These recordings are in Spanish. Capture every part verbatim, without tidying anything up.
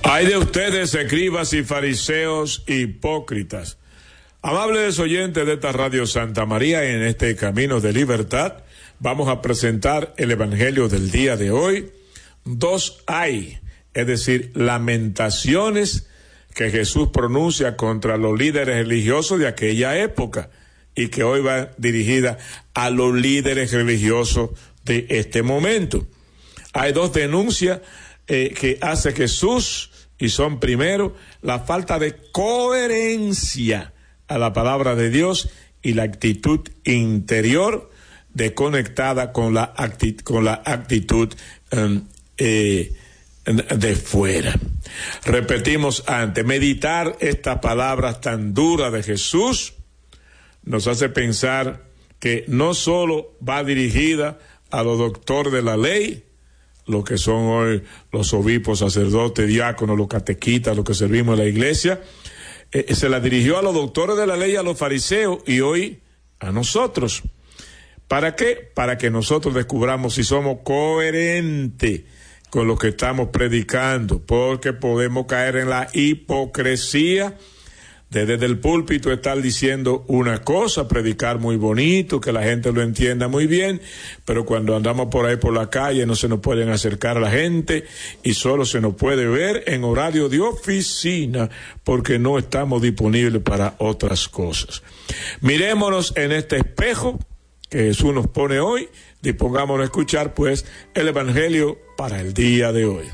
Hay de ustedes, escribas y fariseos hipócritas. Amables oyentes de esta Radio Santa María, en este Camino de Libertad, vamos a presentar el Evangelio del día de hoy. Dos hay, es decir, lamentaciones que Jesús pronuncia contra los líderes religiosos de aquella época y que hoy va dirigida a los líderes religiosos de este momento. Hay dos denuncias eh, que hace Jesús y son, primero, la falta de coherencia a la palabra de Dios y la actitud interior desconectada con la actitud, con la actitud um, eh, de fuera. Repetimos antes, meditar estas palabras tan duras de Jesús nos hace pensar que no solo va dirigida a los doctores de la ley, lo que son hoy los obispos, sacerdotes, diáconos, los catequistas, los que servimos en la iglesia, eh, se la dirigió a los doctores de la ley, a los fariseos, y hoy a nosotros. ¿Para qué? Para que nosotros descubramos si somos coherentes con lo que estamos predicando, porque podemos caer en la hipocresía de desde el púlpito estar diciendo una cosa, predicar muy bonito, que la gente lo entienda muy bien, pero cuando andamos por ahí por la calle no se nos pueden acercar a la gente y solo se nos puede ver en horario de oficina porque no estamos disponibles para otras cosas. Mirémonos en este espejo que Jesús nos pone hoy, dispongámonos a escuchar pues el Evangelio para el día de hoy.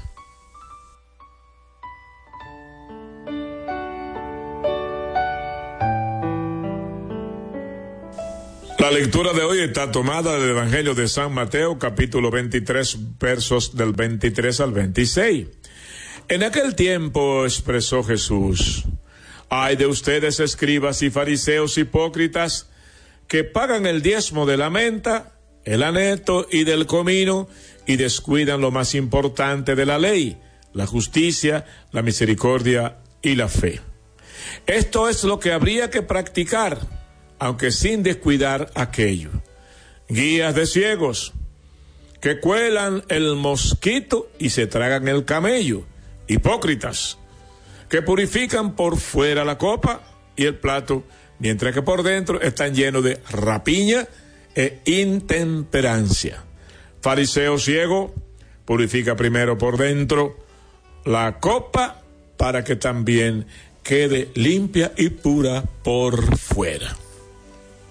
La lectura de hoy está tomada del Evangelio de San Mateo, capítulo veintitrés, versos del veintitrés al veintiséis. En aquel tiempo expresó Jesús: ay de ustedes, escribas y fariseos hipócritas, que pagan el diezmo de la menta, el aneto y del comino, y descuidan lo más importante de la ley, la justicia, la misericordia y la fe. Esto es lo que habría que practicar, aunque sin descuidar aquello. Guías de ciegos, que cuelan el mosquito y se tragan el camello. Hipócritas, que purifican por fuera la copa y el plato, mientras que por dentro están llenos de rapiña e intemperancia. Fariseo ciego, purifica primero por dentro la copa para que también quede limpia y pura por fuera.